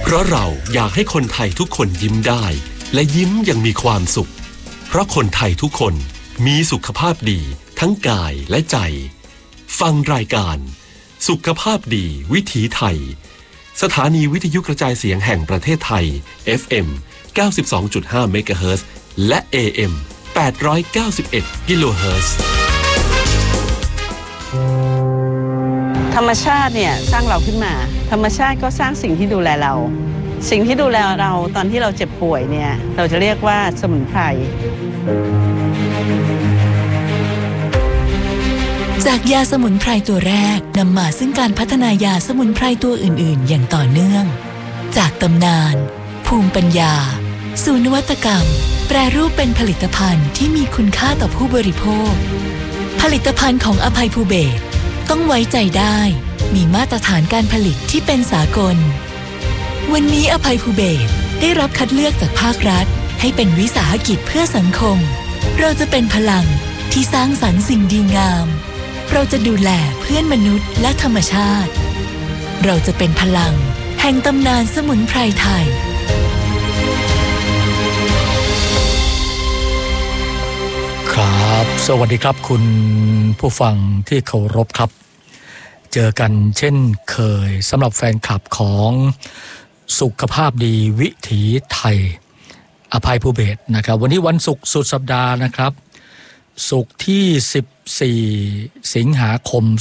เพราะเราอยากให้คนไทยทุกคนยิ้มได้และยิ้มอย่างมีความสุขเพราะคนไทยทุกคนมีสุขภาพดีทั้งกายและใจฟังรายการสุขภาพดีวิถีไทยสถานีวิทยุกระจายเสียงแห่งประเทศไทย FM 92.5 เมกะเฮิรตซ์และ AM 891 กิโลเฮิรตซ์ธรรมชาติเนี่ยสร้างเราขึ้นมาธรรมชาติก็สร้างสิ่งที่ดูแลเราสิ่งที่ดูแลเราตอนที่เราเจ็บป่วยเนี่ยเราจะเรียกว่าสมุนไพรจากยาสมุนไพรตัวแรกนำมาซึ่งการพัฒนายาสมุนไพรตัวอื่นๆอย่างต่อเนื่องจากตำนานภูมิปัญญาสู่นวัตกรรมแปรรูปเป็นผลิตภัณฑ์ที่มีคุณค่าต่อผู้บริโภคผลิตภัณฑ์ของอภัยภูเบศรต้องไว้ใจได้มีมาตรฐานการผลิตที่เป็นสากลวันนี้อภัยภูเบศรได้รับคัดเลือกจากภาครัฐให้เป็นวิสาหกิจเพื่อสังคมเราจะเป็นพลังที่สร้างสรรค์สิ่งดีงามเราจะดูแลเพื่อนมนุษย์และธรรมชาติเราจะเป็นพลังแห่งตำนานสมุนไพรไทยครับสวัสดีครับคุณผู้ฟังที่เคารพครับเจอกันเช่นเคยสำหรับแฟนคลับของสุขภาพดีวิถีไทยอภัยภูเบศรนะครับวันนี้วันศุกร์สุดสัปดาห์นะครับศุกร์ที่14สิงหาคม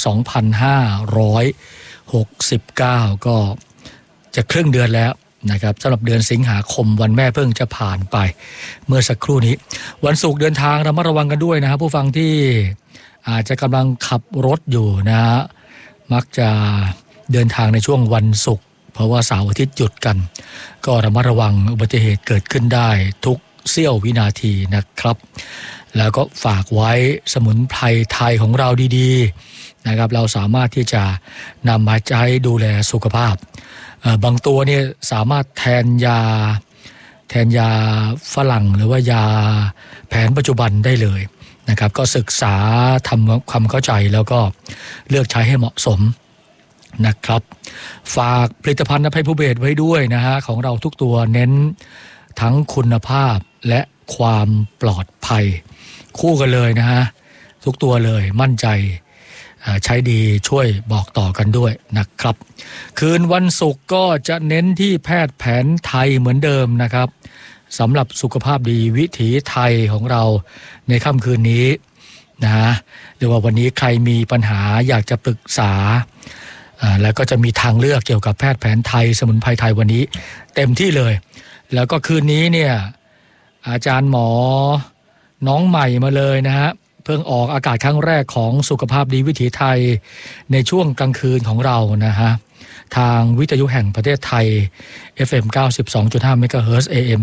2569ก็จะครึ่งเดือนแล้วนะครับสำหรับเดือนสิงหาคมวันแม่เพิ่งจะผ่านไปเมื่อสักครู่นี้วันศุกร์เดินทางระมัดระวังกันด้วยนะครับผู้ฟังที่อาจจะกำลังขับรถอยู่นะฮะมักจะเดินทางในช่วงวันศุกร์เพราะว่าเสาร์อาทิตย์หยุดกันก็ระมัดระวังอุบัติเหตุเกิดขึ้นได้ทุกเสี้ยววินาทีนะครับแล้วก็ฝากไว้สมุนไพรไทยของเราดีๆนะครับเราสามารถที่จะนำมาใช้ดูแลสุขภาพบางตัวเนี่ยสามารถแทนยาฝรั่งหรือว่ายาแผนปัจจุบันได้เลยนะครับก็ศึกษาทำความเข้าใจแล้วก็เลือกใช้ให้เหมาะสมนะครับฝากผลิตภัณฑ์อภัยภูเบศรไว้ด้วยนะฮะของเราทุกตัวเน้นทั้งคุณภาพและความปลอดภัยคู่กันเลยนะฮะทุกตัวเลยมั่นใจใช้ดีช่วยบอกต่อกันด้วยนะครับคืนวันศุกร์ก็จะเน้นที่แพทย์แผนไทยเหมือนเดิมนะครับสำหรับสุขภาพดีวิถีไทยของเราในค่ำคืนนี้นะหรือว่าวันนี้ใครมีปัญหาอยากจะปรึกษาแล้วก็จะมีทางเลือกเกี่ยวกับแพทย์แผนไทยสมุนไพรไทยวันนี้เต็มที่เลยแล้วก็คืนนี้เนี่ยอาจารย์หมอน้องใหม่มาเลยนะฮะเพิ่งออกอากาศครั้งแรกของสุขภาพดีวิถีไทยในช่วงกลางคืนของเรานะฮะทางวิทยุแห่งประเทศไทย FM 92.5 เมกะเฮิรตซ์ AM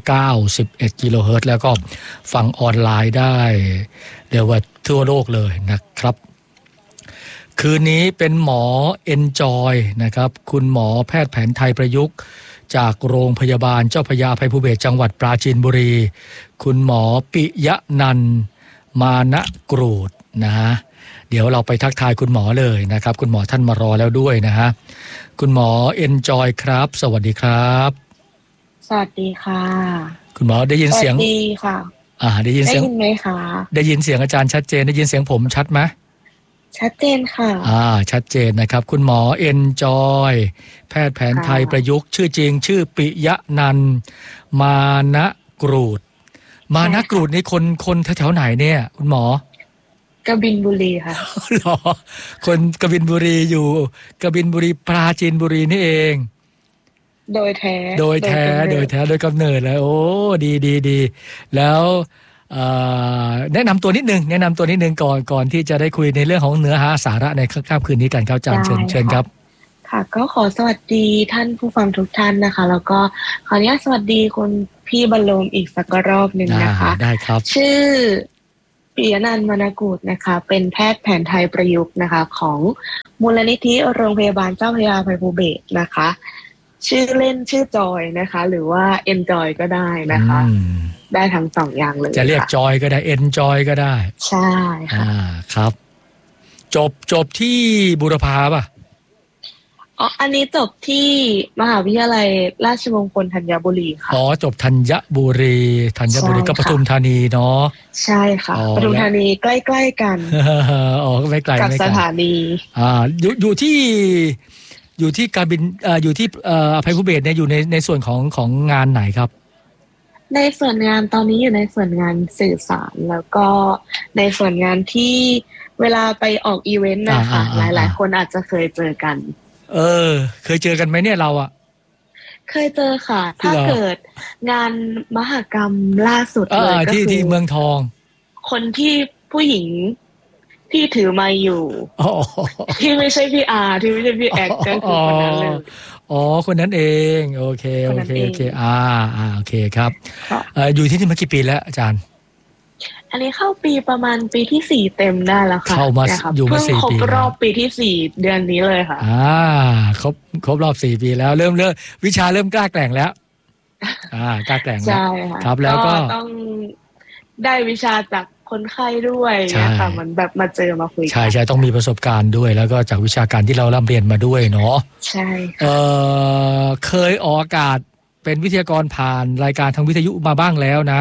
891 กิโลเฮิรตซ์แล้วก็ฟังออนไลน์ได้เรียกว่าทั่วโลกเลยนะครับคืนนี้เป็นหมอเอนจอยนะครับคุณหมอแพทย์แผนไทยประยุกต์จากโรงพยาบาลเจ้าพระยาอภัยภูเบศรจังหวัดปราจีนบุรีคุณหมอปิยะนันท์มานะกรูดนะฮะเดี๋ยวเราไปทักทายคุณหมอเลยนะครับคุณหมอท่านมารอแล้วด้วยนะฮะคุณหมอเอนจอยครับสวัสดีครับสวัสดีค่ะคุณหมอได้ยินเสียงดีค่ะได้ยินเสียงไหมคะได้ยินเสียงอาจารย์ชัดเจนได้ยินเสียงผมชัดไหมชัดเจนค่ะชัดเจนนะครับคุณหมอเอนจอยแพทย์แผนไทยประยุกต์ชื่อจริงชื่อปิยะนันท์มานะกรูดมานะกรูดนี่คนแถวๆไหนเนี่ยคุณหมอกบินบุรีค่ะหรอคนกบินบุรีอยู่กบินบุรีปราจีนบุรีนี่เองโดยแท้โดยกำเนิดแล้วโอ้ดีแล้วแนะนำตัวนิดนึงก่อนที่จะได้คุยในเรื่องของเนื้อหาสาระในค่ำคืนนี้กันครับอาจารย์เชิญครับค่ะก็ขอสวัสดีท่านผู้ฟังทุกท่านนะคะแล้วก็ขออนุญาตสวัสดีคุณพี่บรรลมอีกสักรอบนึงนะคะได้ครับชื่อปิยะนันท์มานะกูดนะคะเป็นแพทย์แผนไทยประยุกต์นะคะของมูลนิธิโรงพยาบาลเจ้าพระยาอภัยภูเบศรนะคะชื่อเล่นชื่อจอยนะคะหรือว่าเอนจอยก็ได้นะคะได้ทั้งสองอย่างเลยจะเรียกจอยก็ได้เอนจอยก็ได้ใช่ค่ะครับจบที่บุรพาป่ะอันนี้จบที่มหาวิทยาลัยราชมงคลธัญบุรีค่ะจบธัญบุรีก็ปทุมธานีเนาะใช่ค่ะปทุมธานีใกล้ๆกันก็ไม่ไกลกับสถานีอยู่ที่การบินอยู่ที่อภัยภูเบศรเนี่ยอยู่ในส่วนของงานไหนครับในส่วนงานตอนนี้อยู่ในส่วนงานสื่อสารแล้วก็ในส่วนงานที่เวลาไปออกอีเวนต์นะคะหลายๆคนอาจจะเคยเจอกันเคยเจอกันไหมเนี่ยเราเคยเจอค่ะถ้าเกิดงานมหกรรมล่าสุดเลยก็คือที่เมืองทองคนที่ผู้หญิงที่ถือไมค์อยู่ที่ไม่ใช่พี่อาที่ไม่ใช่พี่แอ๊กก็คือคนนั้นเลยคนนั้นเองโอเคโอเคโอเคครับอยู่ที่นี่มากี่ปีแล้วอาจารย์อันนี้เข้าปีประมาณปีที่4เต็มได้แล้วค่ะเข้ามาอยู่มา4 ปีครบรอบปีที่4เดือนนี้เลยค่ะครบรอบ4 ปีแล้วเริ่มวิชาเริ่มกล้าแกร่งแล้วกล้าแกร่งแล้วใช่ค่ะครับแล้วก็ต้องได้วิชาจากคนไข้ด้วยนะคะมันแบบมาเจอมาคุยใช่ต้องมีประสบการณ์ด้วยแล้วก็จากวิชาการที่เราร่ำเรียนมาด้วยเนาะใช่ค่ะเคยออกอากาศเป็นวิทยากรผ่านรายการทางวิทยุมาบ้างแล้วนะ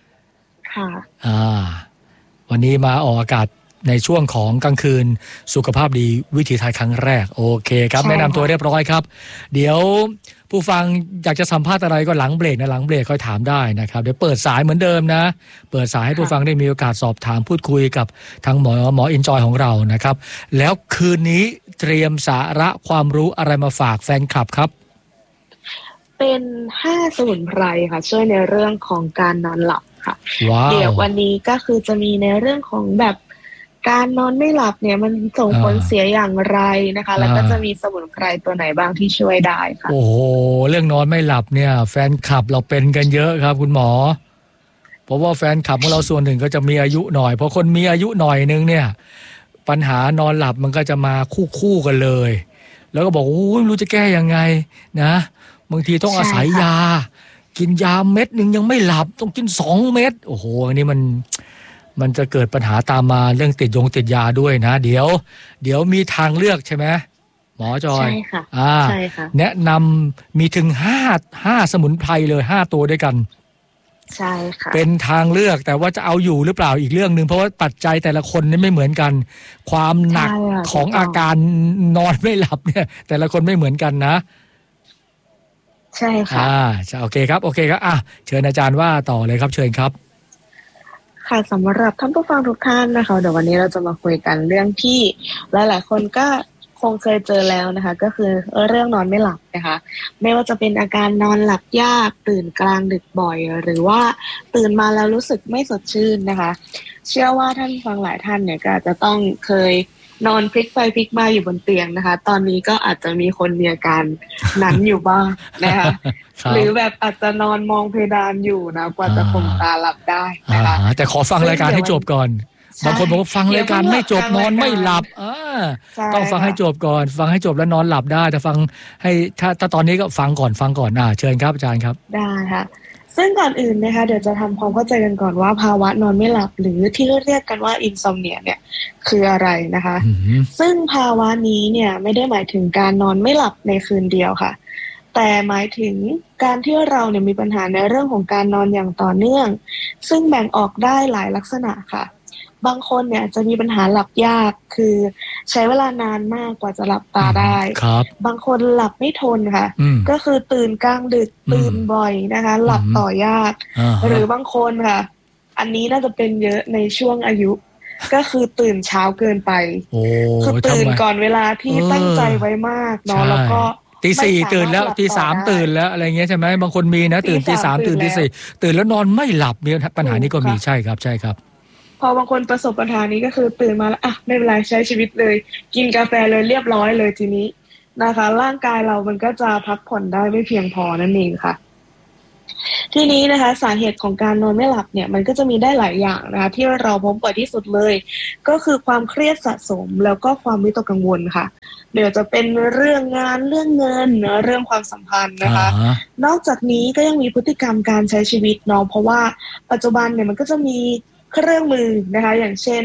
วันนี้มาออกอากาศในช่วงของกลางคืนสุขภาพดีวิถีไทยครั้งแรกโอเคครับแนะนำตัวเรียบร้อยครับเดี๋ยวผู้ฟังอยากจะสัมภาษณ์อะไรก็หลังเบรกค่อยถามได้นะครับเดี๋ยวเปิดสายเหมือนเดิมนะเปิดสายให้ผู้ฟังได้มีโอกาสสอบถามพูดคุยกับทางหมออินจอยของเรานะครับแล้วคืนนี้เตรียมสาระความรู้อะไรมาฝากแฟนคลับครับเป็น5สมุนไพรค่ะช่วยในเรื่องของการนอนหลับเดี๋ยววันนี้ก็คือจะมีในเรื่องของแบบการนอนไม่หลับเนี่ยมันส่งผลเสียอย่างไรนะคะแล้วก็จะมีสมุนไพรตัวไหนบ้างที่ช่วยได้ค่ะโอ้โหเรื่องนอนไม่หลับเนี่ยแฟนคลับเราเป็นกันเยอะครับคุณหมอเพราะว่าแฟนคลับของเราส่วนหนึ่งก็จะมีอายุหน่อยพอคนมีอายุหน่อยนึงเนี่ยปัญหานอนหลับมันก็จะมาคู่กันเลยแล้วก็บอกโอ้ยรู้จะแก้ยังไงนะบางทีต้องอาศัยยากินยาเม็ดนึงยังไม่หลับต้องกิน2 เม็ดโอ้โหอันนี้มันจะเกิดปัญหาตามมาเรื่องติดยาด้วยนะเดี๋ยวมีทางเลือกใช่ไหมหมอจอยใช่ค่ะใช่ค่ะแนะนำมีถึง5สมุนไพรเลย5ตัวด้วยกันใช่ค่ะเป็นทางเลือกแต่ว่าจะเอาอยู่หรือเปล่าอีกเรื่องนึงเพราะว่าปัจจัยแต่ละคนนี่ไม่เหมือนกันความหนักของอาการนอนไม่หลับเนี่ยแต่ละคนไม่เหมือนกันนะใช่ค่ะโอเคครับเชิญอาจารย์ว่าต่อเลยครับเชิญครับค่ะสำหรับท่านผู้ฟังทุกท่านนะคะเดี๋ยววันนี้เราจะมาคุยกันเรื่องที่หลายๆคนก็คงเคยเจอแล้วนะคะก็คือเรื่องนอนไม่หลับนะคะไม่ว่าจะเป็นอาการนอนหลับยากตื่นกลางดึกบ่อยหรือว่าตื่นมาแล้วรู้สึกไม่สดชื่นนะคะเชื่อว่าท่านฟังหลายท่านเนี่ยก็จะต้องเคยนอนพลิกไปพลิกมาอยู่บนเตียงนะคะตอนนี้ก็อาจจะมีคนมีอาการนั้นอยู่บ้างนะคะหรือแบบอาจจะนอนมองเพดานอยู่นะกว่าจะคงตาหลับได้นะคะแต่ขอฟังรายการให้จบก่อนบางคนบอกว่าฟังรายการไม่จบนอนไม่หลับต้องฟังให้จบก่อนฟังให้จบแล้วนอนหลับได้แต่ฟังให้ถ้าตอนนี้ก็ฟังก่อนเชิญครับอาจารย์ครับได้ค่ะซึ่งก่อนอื่นนะคะเดี๋ยวจะทำความเข้าใจกันก่อนว่าภาวะนอนไม่หลับหรือที่เรียกกันว่าอินซอมเนียเนี่ยคืออะไรนะคะซึ่งภาวะนี้เนี่ยไม่ได้หมายถึงการนอนไม่หลับในคืนเดียวค่ะแต่หมายถึงการที่เราเนี่ยมีปัญหาในเรื่องของการนอนอย่างต่อเนื่องซึ่งแบ่งออกได้หลายลักษณะค่ะบางคนเนี่ยจะมีปัญหาหลับยากคือใช้เวลานานมากกว่าจะหลับตาได้บางคนหลับไม่ทนค่ะก็คือตื่นกลางดึกตื่นบ่อยนะคะหลับต่อยากหรือบางคนค่ะอันนี้น่าจะเป็นเยอะในช่วงอายุก็คือตื่นเช้าเกินไปคือตื่นก่อนเวลาที่ตั้งใจไว้มากเนาะแล้วก็ตี 4ตื่นแล้วตี 3ตื่นแล้วอะไรเงี้ยใช่ไหมบางคนมีนะตื่นตี 3ตื่นตี 4ตื่นแล้วนอนไม่หลับมีปัญหานี้ก็มีใช่ครับพอบางคนประสบปัญหานี้ก็คือตื่นมาแล้วไม่เป็นไรใช้ชีวิตเลยกินกาแฟเลยเรียบร้อยเลยทีนี้นะคะร่างกายเรามันก็จะพักผ่อนได้ไม่เพียงพอนั่นเองค่ะทีนี้นะคะสาเหตุของการนอนไม่หลับเนี่ยมันก็จะมีได้หลายอย่างนะคะที่เราพบบ่อยที่สุดเลยก็คือความเครียดสะสมแล้วก็ความวิตกกังวลค่ะเดี๋ยวจะเป็นเรื่องงานเรื่องเงินเรื่องความสัมพันธ์นะคะนอกจากนี้ก็ยังมีพฤติกรรมการใช้ชีวิตเนาะเพราะว่าปัจจุบันเนี่ยมันก็จะมีเครื่องมือนะคะอย่างเช่น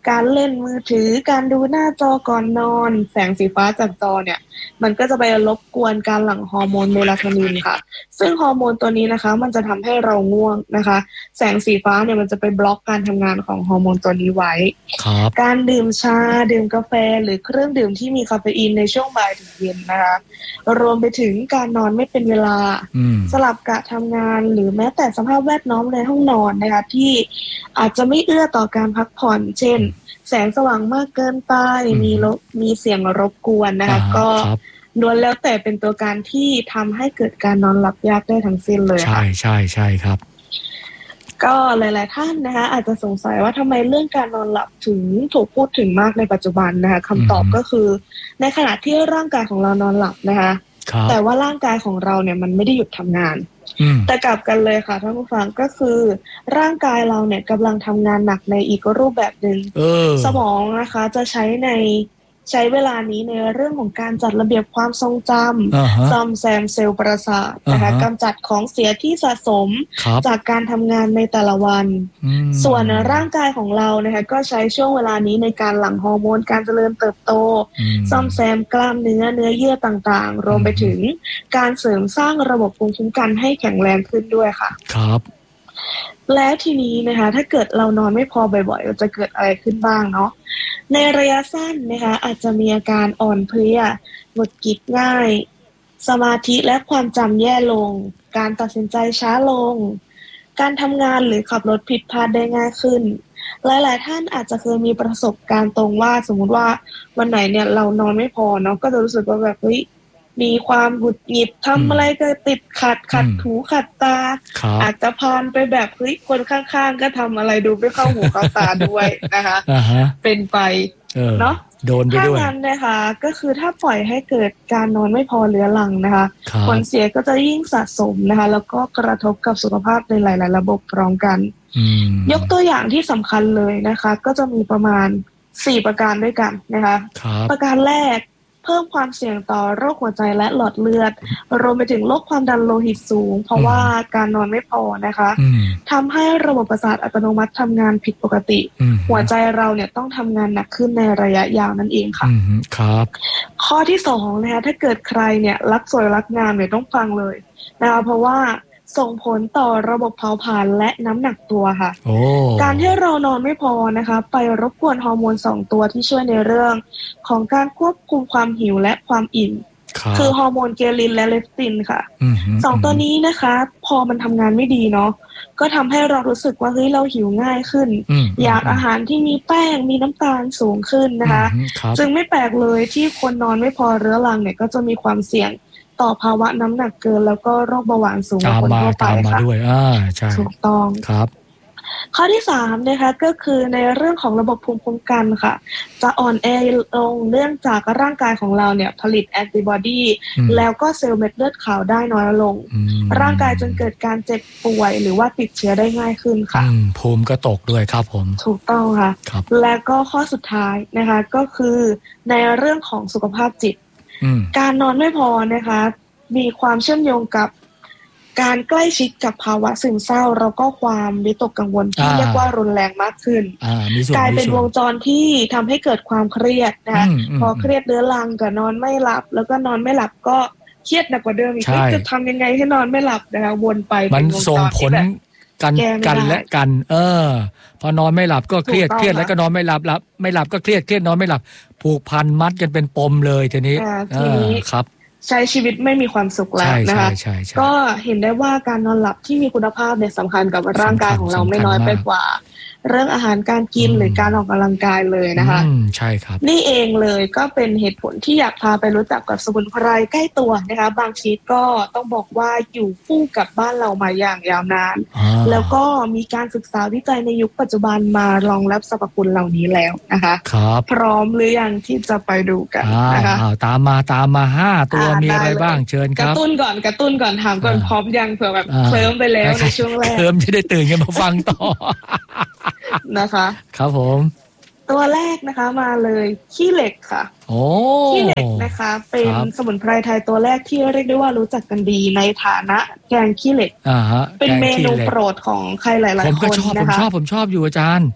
การเล่นมือถือการดูหน้าจอก่อนนอนแสงสีฟ้าจากจอเนี่ยมันก็จะไปรบกวนการหลั่งฮอร์โมนเมลาโทนินค่ะซึ่งฮอร์โมนตัวนี้นะคะมันจะทำให้เราง่วงนะคะแสงสีฟ้าเนี่ยมันจะไปบล็อกการทำงานของฮอร์โมนตัวนี้ไว้การดื่มชาดื่มกาแฟหรือเครื่องดื่มที่มีคาเฟอีนในช่วงบ่ายถึงเย็นนะคะรวมไปถึงการนอนไม่เป็นเวลาสลับกะทำงานหรือแม้แต่สภาพแวดล้อมในห้องนอนนะคะที่อาจจะไม่เอื้อต่อการพักผ่อนเช่นแสงสว่างมากเกินไปมีเสียงรบกวนนะคะก็ล้วนแล้วแต่เป็นตัวการที่ทำให้เกิดการนอนหลับยากได้ทั้งสิ้นเลยค่ะใช่ครับก็หลายๆท่านนะคะอาจจะสงสัยว่าทำไมเรื่องการนอนหลับถึงถูกพูดถึงมากในปัจจุบันนะคะคำตอบก็คือในขณะที่ร่างกายของเรานอนหลับนะคะแต่ว่าร่างกายของเราเนี่ยมันไม่ได้หยุดทำงานแต่กลับกันเลยค่ะท่านผู้ฟังก็คือร่างกายเราเนี่ยกำลังทำงานหนักในอีกรูปแบบหนึ่งสมองนะคะจะใช้เวลานี้ในเรื่องของการจัดระเบียบความทรงจำซ่อมแซมเซลล์ประสาทนะคะกำจัดของเสียที่สะสมจากการทำงานในแต่ละวันส่วนร่างกายของเรานะคะก็ใช้ช่วงเวลานี้ในการหลั่งฮอร์โมนการเจริญเติบโตซ่อมแซมกล้ามเนื้อเยื่อต่างๆรวมไปถึงการเสริมสร้างระบบภูมิคุ้มกันให้แข็งแรงขึ้นด้วยค่ะครับแล้วทีนี้นะคะถ้าเกิดเรานอนไม่พอบ่อยๆจะเกิดอะไรขึ้นบ้างเนาะในระยะสั้นนะคะอาจจะมีอาการอ่อนเพลียหงุดหงิดง่ายสมาธิและความจำแย่ลงการตัดสินใจช้าลงการทำงานหรือขับรถผิดพลาดได้ง่ายขึ้นหลายๆท่านอาจจะเคยมีประสบการณ์ตรงว่าสมมุติว่าวันไหนเนี่ยเรานอนไม่พอเนาะก็จะรู้สึกว่าแบบเฮ้ยมีความหงุดหงิดทำอะไรก็ติดขัดหูขัดตาอาจจะพานไปแบบเฮ้ยคนข้างๆก็ทำอะไรดูไม่เข้าหูเข้าตาด้วยนะคะเป็นไปเนาะโดนไปด้วยถ้างั้นนะคะก็คือถ้าปล่อยให้เกิดการนอนไม่พอเรื้อรังนะคะผลเสียก็จะยิ่งสะสมนะคะแล้วก็กระทบกับสุขภาพในหลายๆระบบพร้อมกันยกตัวอย่างที่สำคัญเลยนะคะก็จะมีประมาณ4ประการด้วยกันนะคะประการแรกเพิ่มความเสี่ยงต่อโรคหัวใจและหลอดเลือดรวมไปถึงโรคความดันโลหิตสูงเพราะว่าการนอนไม่พอนะคะทำให้ระบบประสาทอัตโนมัติทำงานผิดปกติหัวใจเราเนี่ยต้องทำงานหนักขึ้นในระยะยาวนั่นเองค่ะครับข้อที่2นะคะถ้าเกิดใครเนี่ยรักสวยรักงามเนี่ยต้องฟังเลยนะคะเพราะว่าส่งผลต่อระบบเผาผลาญและน้ำหนักตัวค่ะการที่เรานอนไม่พอนะคะไปรบกวนฮอร์โมน2ตัวที่ช่วยในเรื่องของการควบคุมความหิวและความอิ่มคือฮอร์โมนเกลินและเลปตินค่ะ2ตัวนี้นะคะพอมันทำงานไม่ดีเนาะก็ทำให้เรารู้สึกว่าเฮ้ยเราหิวง่ายขึ้นอยากอาหารที่มีแป้งมีน้ำตาลสูงขึ้นนะคะจึงไม่แปลกเลยที่คนนอนไม่พอเรื้อรังเนี่ยก็จะมีความเสี่ยงต่อภาวะน้ำหนักเกินแล้วก็โรคเบาหวานสูงกว่าคนทั่วไปค่ะใช่ถูกต้องครับข้อที่3นะคะก็คือในเรื่องของระบบภูมิคุ้มกันค่ะจะอ่อนแอลงเนื่องจากร่างกายของเราเนี่ยผลิตแอนติบอดีแล้วก็เซลล์เม็ดเลือดขาวได้น้อยลงร่างกายจึงเกิดการเจ็บป่วยหรือว่าติดเชื้อได้ง่ายขึ้นค่ะภูมิก็ตกด้วยครับผมถูกต้องค่ะและก็ข้อสุดท้ายนะคะก็คือในเรื่องของสุขภาพจิตการนอนไม่พอนะคะมีความเชื่อมโยงกับการใกล้ชิดกับภาวะซึมเศร้าแล้วก็ความวิตกกังวลที่เรียกว่ารุนแรงมากขึ้นกลายเป็นวงจรที่ทำให้เกิดความเครียดนะคะพอเครียดเรื้อรังก็นอนไม่หลับแล้วก็นอนไม่หลับก็เครียดหนักกว่าเดิมอีกจะทำยังไงให้นอนไม่หลับนะคะวนไปมันส่งผลกันและกันพอนอนไม่หลับก็เครียดแล้วก็นอนไม่หลับไม่หลับก็เครียดนอนไม่หลับผูกพันมัดกันเป็นปมเลยทีนี้ครับใช้ชีวิตไม่มีความสุขแล้วนะคะก็เห็นได้ว่าการนอนหลับที่มีคุณภาพเนี่ยสำคัญกับร่างกายของเราไม่น้อยไปกว่าเรื่องอาหารการกินหรือการออกกำลังกายเลยนะคะใช่ครับนี่เองเลยก็เป็นเหตุผลที่อยากพาไปรู้จักกับสมุนไพรใกล้ตัวนะคะบางชนิดก็ต้องบอกว่าอยู่คู่กับบ้านเรามาอย่างยาวนานแล้วก็มีการศึกษาวิจัยในยุคปัจจุบันมารองรับสรรพคุณเหล่านี้แล้วนะคะพร้อมหรือยังที่จะไปดูกันนะคะตามมา5ตัวมีอะไรบ้างเชิญครับกระตุ้นก่อนถามก่อนพร้อมยังเผื่อแบบเคลิ้มไปแล้วในช่วงแรกเคลิ้มจะได้ตื่นกันมาฟังต่อนะคะครับผมตัวแรกนะคะมาเลยขี้เหล็กค่ะขี้เหล็กนะคะเป็นสมุนไพรไทยตัวแรกที่เรียกได้ว่ารู้จักกันดีในฐานะแกงขี้เหล็กเป็นเมนูโปรดของใครหลายๆคนนะคะผมชอบอยู่อาจารย์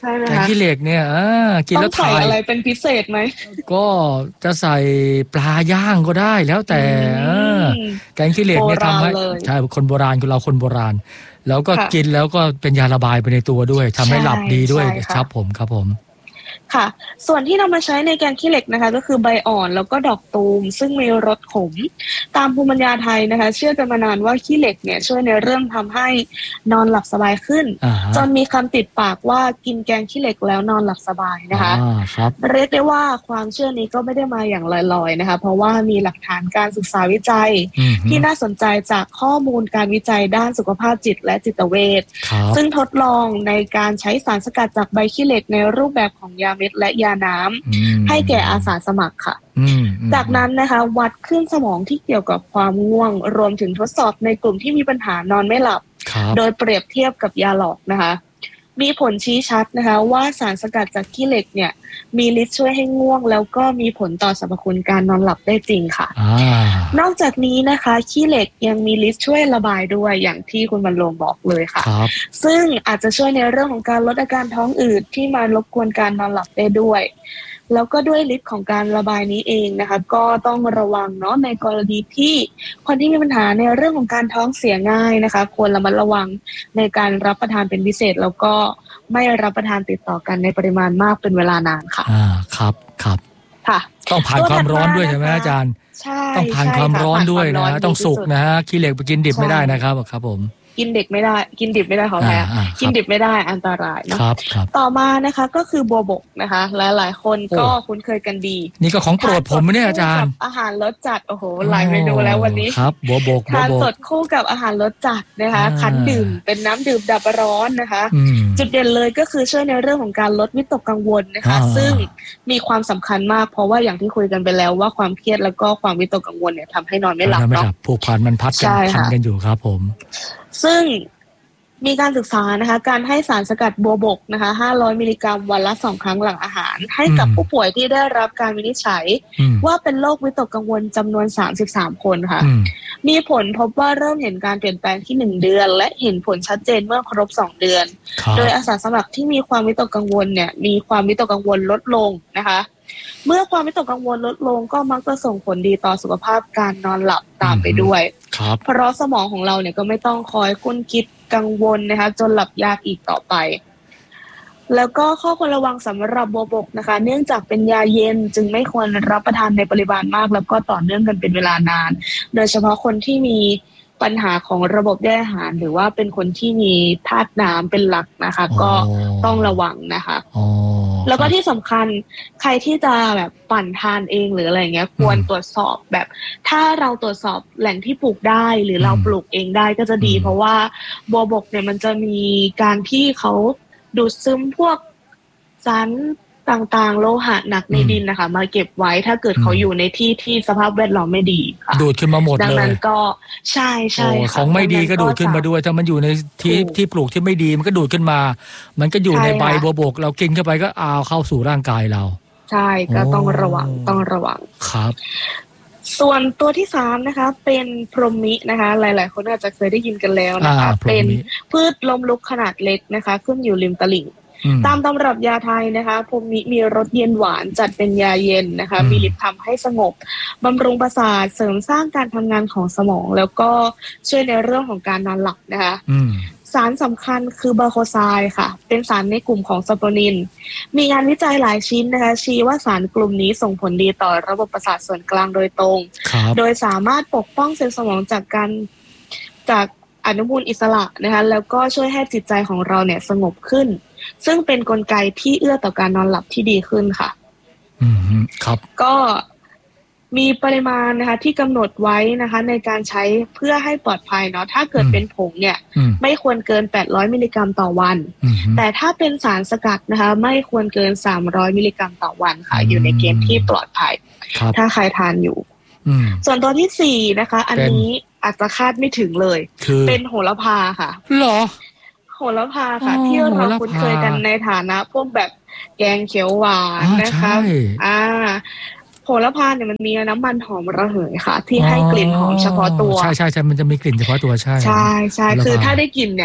ช่ไหมคะแกงขี้เหล็กเนี่ยกินแล้วถ่ายต้องใส่อะไรเป็นพิเศษไหมก็จะใส่ปลาย่างก็ได้แล้วแต่แกงขี้เหล็กเนี่ยทำให้ใช่คนโบราณคือเราคนโบราณแล้วก็กินแล้วก็เป็นยาระบายไปในตัวด้วยทำให้หลับดีด้วยครับผมค่ะส่วนที่นำมาใช้ในแกงขี้เหล็กนะคะก็คือใบอ่อนแล้วก็ดอกตูมซึ่งมีรสขมตามภูมิปัญญาไทยนะคะเชื่อกันมานานว่าขี้เหล็กเนี่ยช่วยในเรื่องทำให้นอนหลับสบายขึ้นจนมีคำติดปากว่ากินแกงขี้เหล็กแล้วนอนหลับสบายนะคะเรียกได้ว่าความเชื่อนี้ก็ไม่ได้มาอย่างลอยๆนะคะเพราะว่ามีหลักฐานการศึกษาวิจัยที่น่าสนใจจากข้อมูลการวิจัยด้านสุขภาพจิตและจิตเวชซึ่งทดลองในการใช้สารสกัดจากใบขี้เหล็กในรูปแบบของยาเม็ดและยาน้ำให้แก่อาสาสมัครค่ะจากนั้นนะคะวัดคลื่นสมองที่เกี่ยวกับความง่วงรวมถึงทดสอบในกลุ่มที่มีปัญหานอนไม่หลับโดยเปรียบเทียบกับยาหลอกนะคะมีผลชี้ชัดนะคะว่าสารสกัดจากขี้เหล็กเนี่ยมีฤทธิ์ช่วยให้ง่วงแล้วก็มีผลต่อสรรพคุณการนอนหลับได้จริงค่ะนอกจากนี้นะคะขี้เหล็กยังมีฤทธิ์ช่วยระบายด้วยอย่างที่คุณบรรลงบอกเลยค่ะซึ่งอาจจะช่วยในเรื่องของการลดอาการท้องอืดที่มารบกวนการนอนหลับได้ด้วยแล้วก็ด้วยฤทธิ์ของการระบายนี้เองนะคะก็ต้องระวังเนาะในกรณีที่คนที่มีปัญหาในเรื่องของการท้องเสียง่ายนะคะควรระมัดระวังในการรับประทานเป็นพิเศษแล้วก็ไม่รับประทานติดต่อกันในปริมาณมากเป็นเวลานานค่ะครับค่ะต้องผ่านความร้อนด้วยใช่ไหมอาจารย์ต้องผ่านความร้อนด้วยนะต้องสุกนะฮะขี้เหล็กไปกินดิบไม่ได้นะครับผมกินดิบไม่ได้ขอแพ้กินดิบไม่ได้อันตรายนะครับต่อมานะคะก็คือบัวบกนะคะหลายๆคนก็คุ้นเคยกันดีนี่ก็ของโปรดผมเนี่ยอาจารย์อาหารรสจัดโอ้โหหลายเมนูแล้ววันนี้ครับบัวบกทานสดคู่กับอาหารรสจัดนะคะคั้นดื่มเป็นน้ำดื่มดับร้อนนะคะจุดเด่นเลยก็คือช่วยในเรื่องของการลดวิตกกังวลนะคะซึ่งมีความสำคัญมากเพราะว่าอย่างที่คุยกันไปแล้วว่าความเครียดแล้วก็ความวิตกกังวลเนี่ยทำให้นอนไม่หลับเนาะผูกพันมันพันกันอยู่ครับผมซึ่งมีการศึกษานะคะการให้สารสกัดบัวบกนะคะ500มิลลิกรัมวันละ2ครั้งหลังอาหารให้กับผู้ป่วยที่ได้รับการวินิจฉัยว่าเป็นโรควิตกกังวลจำนวน33คนค่ะมีผลพบว่าเริ่มเห็นการเปลี่ยนแปลงที่1เดือนและเห็นผลชัดเจนเมื่อครบ2เดือนโดยอาสาสมัครที่มีความวิตกกังวลเนี่ยมีความวิตกกังวลลดลงนะคะเมื่อความวิตกกังวลลดลงก็มักจะส่งผลดีต่อสุขภาพการนอนหลับตามไปด้วยเพราะสมองของเราเนี่ยก็ไม่ต้องคอยคุ้นคิดกังวลนะคะจนหลับยากอีกต่อไปแล้วก็ข้อควรระวังสำหรับบัวบกนะคะเนื่องจากเป็นยาเย็นจึงไม่ควรรับประทานในปริมาณมากแล้วก็ต่อเนื่องกันเป็นเวลานานโดยเฉพาะคนที่มีปัญหาของระบบย่อยอาหารหรือว่าเป็นคนที่มีธาตุน้ำเป็นหลักนะคะก็ต้องระวังนะคะแล้วก็ที่สำคัญใครที่จะแบบปั่นทานเองหรืออะไรเงี้ยควรตรวจสอบแบบถ้าเราตรวจสอบแหล่งที่ปลูกได้หรือเราปลูกเองได้ก็จะดีเพราะว่าบัวบกเนี่ยมันจะมีการที่เขาดูดซึมพวกสารต่างๆโลหะหนักในดินนะคะมาเก็บไว้ถ้าเกิดเขาอยู่ในที่ที่สภาพแวดล้อมไม่ดีค่ะดูดขึ้นมาหมดเลยดังนั้นก็ใช่ของไม่ดีก็ดูดขึ้นมาด้วยถ้ามันอยู่ในที่ปลูกที่ไม่ดีมันก็ดูดขึ้นมามันก็อยู่ในใบบัวบกเรากินเข้าไปก็เข้าสู่ร่างกายเราใช่ก็ต้องระวังครับส่วนตัวที่3นะคะเป็นพรหมินะคะหลายๆคนอาจจะเคยได้ยินกันแล้วนะคะเป็นพืชล้มลุกขนาดเล็กนะคะขึ้นอยู่ริมตลิ่งตามตำรับยาไทยนะคะพรหมิมีรสเย็นหวานจัดเป็นยาเย็นนะคะมีฤทธิ์ทำให้สงบบำรุงประสาทเสริมสร้างการทำงานของสมองแล้วก็ช่วยในเรื่องของการนอนหลับนะคะสารสำคัญคือบาโคไซด์ค่ะเป็นสารในกลุ่มของซัปโปนินมีงานวิจัยหลายชิ้นนะคะชี้ว่าสารกลุ่มนี้ส่งผลดีต่อระบบประสาทส่วนกลางโดยตรงโดยสามารถปกป้องเซลล์สมองจากอนุมูลอิสระนะคะแล้วก็ช่วยให้จิตใจของเราเนี่ยสงบขึ้นซึ่งเป็นกลไกที่เอื้อต่อการนอนหลับที่ดีขึ้นค่ะครับก็มีปริมาณนะคะที่กำหนดไว้นะคะในการใช้เพื่อให้ปลอดภัยเนาะถ้าเกิดเป็นผงเนี่ยไม่ควรเกิน800มิลลิกรัมต่อวันแต่ถ้าเป็นสารสกัดนะคะไม่ควรเกิน300มิลลิกรัมต่อวันค่ะอยู่ในเกณฑ์ที่ปลอดภัยถ้าใครทานอยู่ส่วนตัวที่4นะคะอันนี้อาจจะคาดไม่ถึงเลยเป็นโหระพาค่ะหรอโหระพาค่ะที่เราคุ้นเคยกันในฐานะพวกแบบแกงเขียวหวานนะคะโหระพาเนี่ยมันมีน้ำมันหอมระเหยค่ะที่ให้กลิ่นหอมเฉพาะตัวใช่มันจะมีกลิ่นเฉพาะตัวใช่คือถ้าได้กลิ่นเนี่ย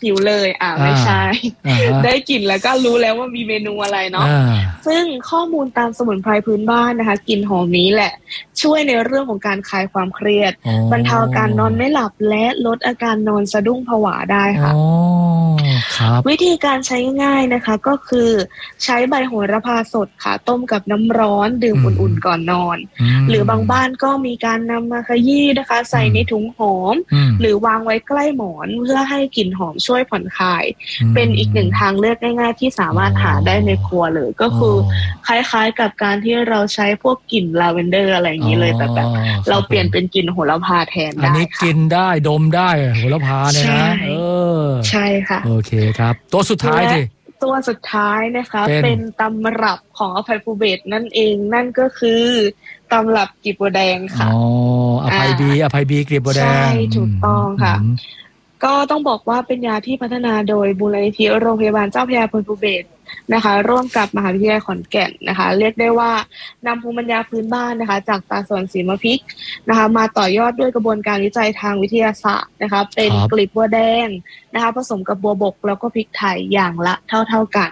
หิวเลยไม่ใช่ ได้กลิ่นแล้วก็รู้แล้วว่ามีเมนูอะไรเนาะซึ่งข้อมูลตามสมุนไพรพื้นบ้านนะคะกลิ่นหอมนี้แหละช่วยในเรื่องของการคลายความเครียดบรรเทาการนอนไม่หลับและลดอาการนอนสะดุ้งผวาได้ค่ะวิธีการใช้ง่ายนะคะก็คือใช้ใบโหระพาสดค่ะต้มกับน้ำร้อนดื่มอุ่นๆก่อนนอนหรือบางบ้านก็มีการนำมาขยี้นะคะใส่ในถุงหอมหรือวางไว้ใกล้หมอนเพื่อให้กลิ่นหอมช่วยผ่อนคลายเป็นอีกหนึ่งทางเลือกง่ายๆที่สามารถหาได้ในครัวเลยก็คือคล้ายๆกับการที่เราใช้พวกกลิ่นลาเวนเดอร์อะไรอย่างนี้เลยแต่แบบเราเปลี่ยนเป็นกลิ่นโหระพาแทนได้ค่ะอันนี้กินได้ดมได้โหระพาเนี่ยนะใช่ค่ะโอเคครับตัวสุดท้ายสิตัวสุดท้ายนะคะเป็นตำรับของอภัยภูเบศรนั่นเองนั่นก็คือตำรับกลีบบัวแดงค่ะอภัยบีกลีบบัวแดงใช่ถูกต้องค่ะก็ต้องบอกว่าเป็นยาที่พัฒนาโดยมูลนิธิโรงพยาบาลเจ้าพระยาอภัยภูเบศรนะคะร่วมกับมหาวิทยาลัยขอนแก่นนะคะเรียกได้ว่านำภูมิปัญญาพื้นบ้านนะคะจากตาสวนศรีมะพริกนะคะมาต่อยอดด้วยกระบวนการวิจัยทางวิทยาศาสตร์นะคะเป็นกลีบบัวแดงนะคะผสมกับบัวบกแล้วก็พริกไทยอย่างละเท่ากัน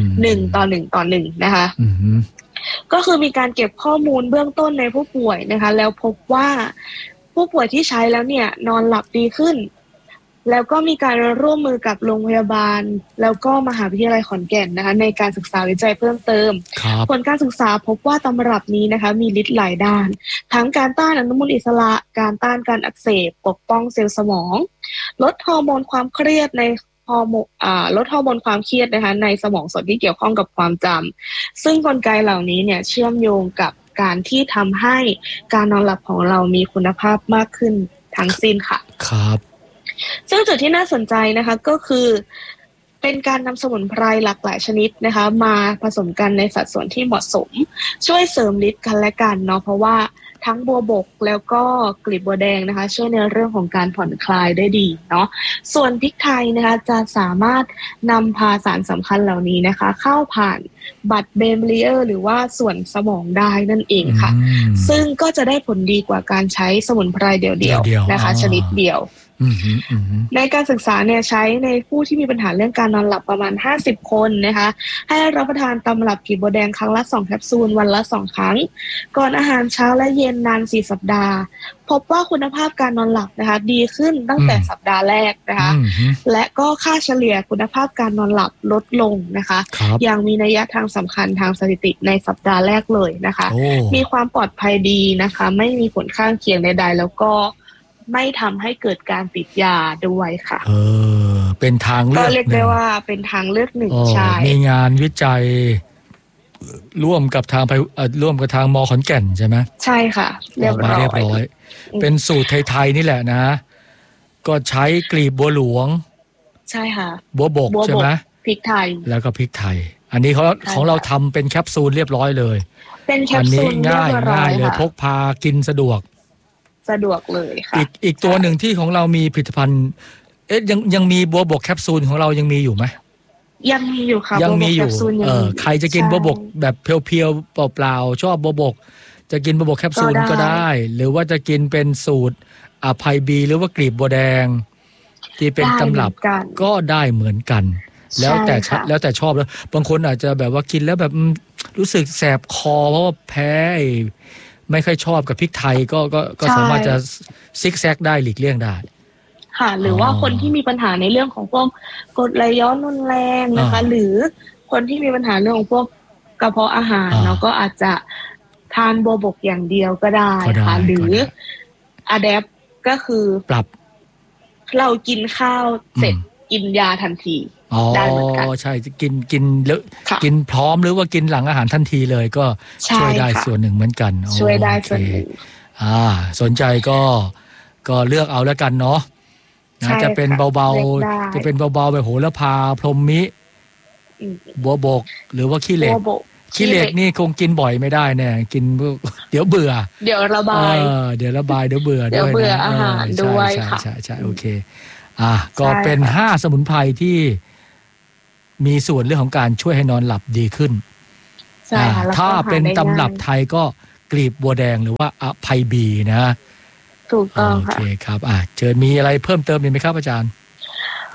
1:1นะคะก็คือมีการเก็บข้อมูลเบื้องต้นในผู้ป่วยนะคะแล้วพบว่าผู้ป่วยที่ใช้แล้วเนี่ยนอนหลับดีขึ้นแล้วก็มีการร่วมมือกับโรงพยาบาลแล้วก็มหาวิทยาลัยขอนแก่นนะคะในการศึกษาวิจัยเพิ่มเติมผลการศึกษาพบว่าตำรับนี้นะคะมีฤทธิ์หลายด้านทั้งการต้านอนุมูลอิสระการต้านการอักเสบปกป้องเซลล์สมองลดฮอร์โมนความเครียดในลดฮอร์โมนความเครียดนะคะในสมองส่วนที่เกี่ยวข้องกับความจำซึ่งกลไกเหล่านี้เนี่ยเชื่อมโยงกับการที่ทำให้การนอนหลับของเรามีคุณภาพมากขึ้นทั้งสิ้นค่ะครับซึ่งจุดที่น่าสนใจนะคะก็คือเป็นการนำสมุนไพรหลากหลายชนิดนะคะมาผสมกันในสัดส่วนที่เหมาะสมช่วยเสริมฤทธิ์กันและกันเนาะเพราะว่าทั้งบัวบกแล้วก็กลีบบัวแดงนะคะช่วยในเรื่องของการผ่อนคลายได้ดีเนาะส่วนพริกไทยนะคะจะสามารถนำพาสารสำคัญเหล่านี้นะคะเข้าผ่านบัดเบมเลียร์หรือว่าส่วนสมองได้นั่นเองค่ะซึ่งก็จะได้ผลดีกว่าการใช้สมุนไพรเดี่ยวๆนะคะชนิดเดียวในการศึกษาเนี่ยใช้ในผู้ที่มีปัญหาเรื่องการนอนหลับประมาณ50คนนะคะให้รับประทานตำรับกลีบบัวแดงครั้งละ2แคปซูลวันละ2ครั้งก่อนอาหารเช้าและเย็นนาน4สัปดาห์พบว่าคุณภาพการนอนหลับนะคะดีขึ้นตั้งแต่สัปดาห์แรกนะคะและก็ค่าเฉลี่ยคุณภาพการนอนหลับลดลงนะคะอย่างมีนัยทางสำคัญทางสถิติในสัปดาห์แรกเลยนะคะมีความปลอดภัยดีนะคะไม่มีผลข้างเคียงใดๆแล้วก็ไม่ทำให้เกิดการติดยาด้วยค่ะเป็นทางเลือกก็เรียกได้ว่าเป็นทางเลือกหนึ่งใช่มีงานวิจัยร่วมกับทางม.ขอนแก่นใช่ไหมใช่ค่ะเรียบร้อยเป็นสูตรไทยๆนี่แหละนะก็ใช้กลีบบัวหลวงใช่ค่ะบัวบกใช่ไหมพริกไทยแล้วก็พริกไทยอันนี้ของเราทำเป็นแคปซูลเรียบร้อยเลยเป็นแคปซูลง่ายเลยพกพากินสะดวกเลยค่ะอีกตัวหนึ่งที่ของเรามีผลิตภัณฑ์ยังมีบัวบกแคปซูลของเรายังมีอยู่ไหมยังมีอยู่ค่ะยังมีอยู่ใครจะกินบัวบกแบบเพียวๆเปล่าๆชอบบัวบกจะกินบัวบกแคปซูลก็ได้หรือว่าจะกินเป็นสูตรอภัยบีหรือว่ากลีบบัวแดงที่เป็นตำรับก็ได้เหมือนกันแล้วแต่ชอบแล้วบางคนอาจจะแบบว่ากินแล้วแบบรู้สึกแสบคอเพราะว่าแพ้ไม่ค่อยชอบกับพริกไทยก็สามารถจะซิกแซกได้หลีกเลี่ยงได้ค่ะหรือว่าคนที่มีปัญหาในเรื่องของพวกกรดไหลย้อนรุนแรงนะคะหรือคนที่มีปัญหาเรื่องของพวกกระเพาะอาหารเนาะก็อาจจะทานบัวบกอย่างเดียวก็ได้ค่ะหรืออะแดปก็คือปรับเรากินข้าวเสร็จกินยาทันทีได้เหมือนกันใช่กินพร้อมหรือว่ากินหลังอาหารทันทีเลยก็ช่วยได้ส่วนหนึ่งเหมือนกันช่วยได้ส่วนหนึ่งสนใจก็เลือกเอาแล้วกันเนาะจะเป็นเบาๆแบบโหระพาพรหมมิบัวบกหรือว่าขี้เหล็กนี่คงกินบ่อยไม่ได้แน่กินเดี๋ยวเบื่อเดี๋ยวระบายเดี๋ยวเบื่อด้วยเบื่ออาหารด้วยค่ะใช่โอเคก็เป็น5สมุนไพรที่มีส่วนเรื่องของการช่วยให้นอนหลับดีขึ้นถ้าเป็นตำรับไทยก็กลีบบัวแดงหรือว่าอภัยบีนะถูกต้องค่ะโอเคครับเชิญมีอะไรเพิ่มเติมอีกไหมครับอาจารย์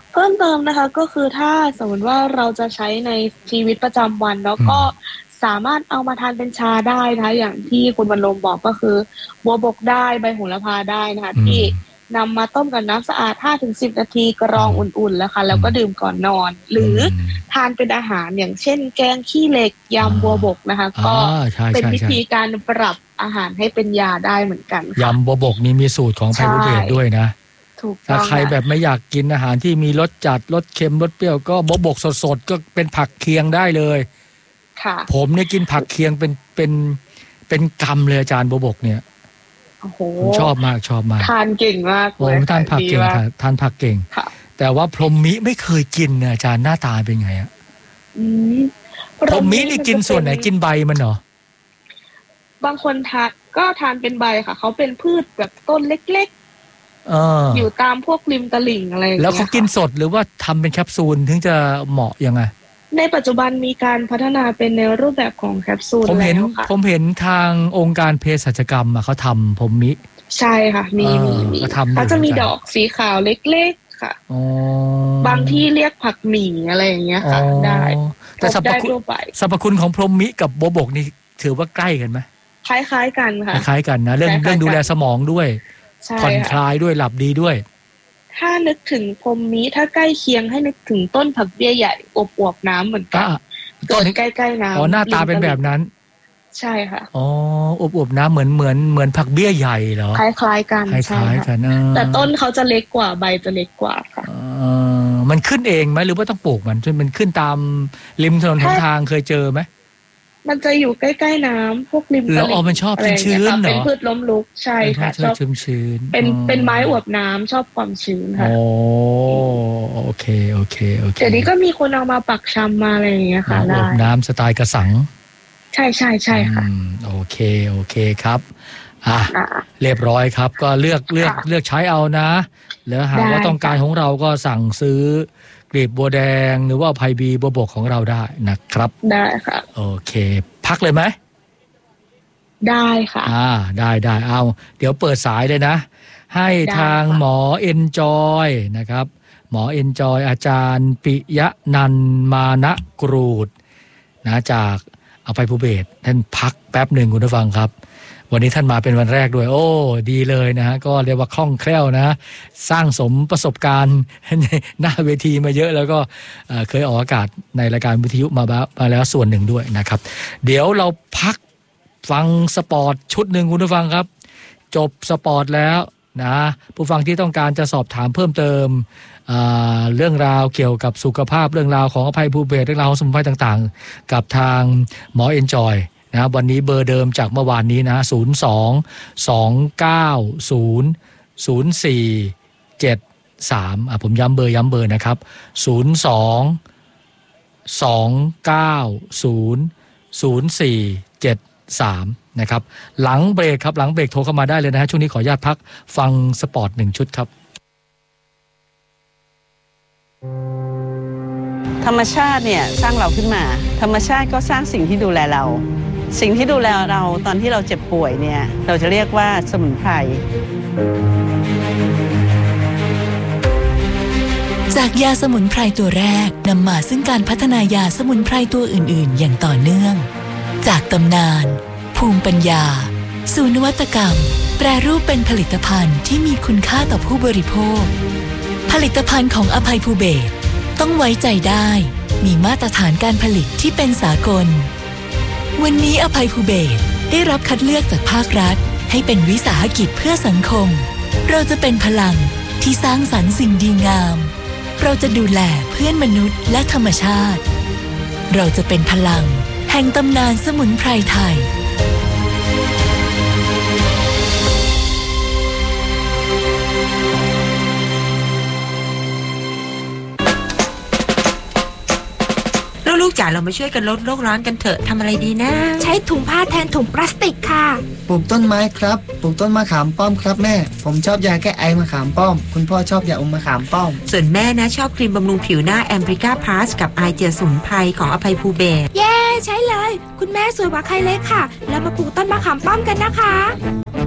เพิ่มเติมนะคะก็คือถ้าสมมติว่าเราจะใช้ในชีวิตประจำวันแล้วก็สามารถเอามาทานเป็นชาได้นะคะอย่างที่คุณบรรลมบอกก็คือบัวบกได้ใบโหระพาได้นะคะที่นำมาต้มกับน้ำสะอาด 5-10 นาทีกรองอุ่นๆแล้วค่ะแล้วก็ดื่มก่อนนอนหรือทานเป็นอาหารอย่างเช่นแกงขี้เหล็กยำบัวบกนะคะก็เป็นวิธีการปรับอาหารให้เป็นยาได้เหมือนกันยำบัวบกนี่มีสูตรของไพบูเบตด้วยนะถ้าใครแบบไม่อยากกินอาหารที่มีรสจัดรสเค็มรสเปรี้ยวก็บัวบกสดๆก็เป็นผักเคียงได้เลยผมเนี่ยกินผักเคียงเป็นกำเลยอาจารย์บัวบกเนี่ยผมชอบมากทานเก่งมากเลยทานผักเก่งทานผักเก่งแต่ว่าพรหมิไม่เคยกินอาจารย์หน้าตาเป็นไงอะพรหมินี่กินส่วนไหนกินใบมันเหรอบางคนทานเป็นใบค่ะเขาเป็นพืชแบบต้นเล็กๆอยู่ตามพวกริมตลิ่งอะไรอย่างเงี้ยแล้วเขากินสดหรือว่าทำเป็นแคปซูลถึงจะเหมาะยังไงในปัจจุบันมีการพัฒนาเป็นในรูปแบบของแคปซูลแล้วค่ะผมเห็นทางองค์การเภสัชกรรมเขาทำพรหมิใช่ค่ะมีเขาจะมีดอกสีขาวเล็กๆค่ะบางที่เรียกผักหมี่อะไรอย่างเงี้ยค่ะได้แต่สรรพคุณของพรหมิกับบัวบกนี่ถือว่าใกล้กันไหมคล้ายๆกันค่ะคล้ายกันนะเรื่องดูแลสมองด้วยผ่อนคลายด้วยหลับดีด้วยถ้านึกถึงพรหมิถ้าใกล้เคียงให้นึกถึงต้นผักเบี้ยใหญ่อวบๆน้ำเหมือนกันต้นใกล้ๆน้ำหน้าตาเป็นแบบนั้นใช่ค่ะอวบๆน้ำเหมือนผักเบี้ยใหญ่เหรอคล้ายๆกันใช่ค่ะแต่ต้นเขาจะเล็กกว่าใบจะเล็กกว่าค่ะมันขึ้นเองไหมหรือว่าต้องปลูกมันขึ้นตามริมถนนหนทางเคยเจอไหมมันจะอยู่ใกล้ๆน้ำพวกริมตลิ่งมันชอบชื้นๆเหรอเป็นพืชล้มลุกใช่ค่ะชอบชื้นๆเป็นไม้อวบน้ำชอบความชื้นค่ะโอเคเดี๋ยวนี้ก็มีคนเอามาปักชำมาอะไรอย่างเงี้ยค่ะอวบน้ำสไตล์กระสังใช่ค่ะโอเคครับเรียบร้อยครับก็เลือกใช้เอานะแล้วหากว่าต้องการของเราก็สั่งซื้อกลีบบัวแดงหรือว่าไพบีบัวบกของเราได้นะครับได้ค่ะโอเคพักเลยไหมได้ค่ะได้เอาเดี๋ยวเปิดสายเลยนะให้ทางหมอเอนจอยนะครับหมอเอนจอยอาจารย์ปิยะนันท์มานะกรูดนะจากอภัยภูเบศรท่านพักแป๊บหนึ่งคุณผู้ฟังครับวันนี้ท่านมาเป็นวันแรกด้วยโอ้ดีเลยนะฮะก็เรียกว่าคล่องแคล่วนะสร้างสมประสบการณ์หน้าเวทีมาเยอะแล้วก็เคยออกอากาศในรายการวิทยุมาแล้วส่วนหนึ่งด้วยนะครับเดี๋ยวเราพักฟังสปอร์ตชุดหนึ่งคุณผู้ฟังครับจบสปอร์ตแล้วนะผู้ฟังที่ต้องการจะสอบถามเพิ่มเติมเรื่องราวเกี่ยวกับสุขภาพเรื่องราวของอภัยภูเบศรเรื่องราวของสมุนไพรต่างๆกับทางหมอเอนจอยนะวันนี้เบอร์เดิมจากเมื่อวานนี้นะ02-290-0473ผมย้ำเบอร์นะครับ02-290-0473นะครับหลังเบรกครับหลังเบรกโทรเข้ามาได้เลยนะฮะช่วงนี้ขออนุญาตพักฟังสปอร์ต1ชุดครับธรรมชาติเนี่ยสร้างเราขึ้นมาธรรมชาติก็สร้างสิ่งที่ดูแลเราสิ่งที่ดูแลเราตอนที่เราเจ็บป่วยเนี่ยเราจะเรียกว่าสมุนไพรจากยาสมุนไพรตัวแรกนำมาซึ่งการพัฒนายาสมุนไพรตัวอื่นๆอย่างต่อเนื่องจากตำนานภูมิปัญญาสู่นวัตกรรมแปรรูปเป็นผลิตภัณฑ์ที่มีคุณค่าต่อผู้บริโภคผลิตภัณฑ์ของอภัยภูเบศรต้องไว้ใจได้มีมาตรฐานการผลิตที่เป็นสากลวันนี้อภัยภูเบศรได้รับคัดเลือกจากภาครัฐให้เป็นวิสาหกิจเพื่อสังคมเราจะเป็นพลังที่สร้างสรรค์สิ่งดีงามเราจะดูแลเพื่อนมนุษย์และธรรมชาติเราจะเป็นพลังแห่งตำนานสมุนไพรไทยลูกจ๋าเรามาช่วยกันลดโลกร้อนกันเถอะทำอะไรดีนะใช้ถุงผ้าแทนถุงพลาสติกค่ะปลูกต้นไม้ครับปลูกต้นมะขามป้อมครับแม่ผมชอบยาแก้ไอมะขามป้อมคุณพ่อชอบยาอมมะขามป้อมส่วนแม่นะชอบครีมบำรุงผิวหน้าแอมบริก้าพลัสกับไอเจียสมุนไพรของอภัยภูเบศรเย้ใช้เลยคุณแม่สวยกว่าใครเลยค่ะเรามาปลูกต้นมะขามป้อมกันนะคะ